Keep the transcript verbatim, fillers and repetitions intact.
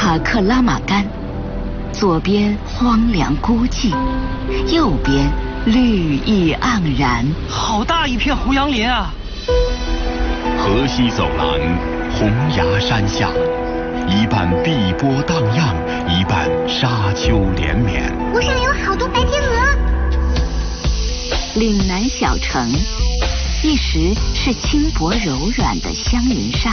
塔克拉玛干，左边荒凉孤寂，右边绿意盎然。 好大一片胡杨林啊！ 河西走廊，红崖山下，一半碧波荡漾，一半沙丘连绵。 湖上有好多白天鹅。 岭南小城，一时是轻薄柔软的香云纱。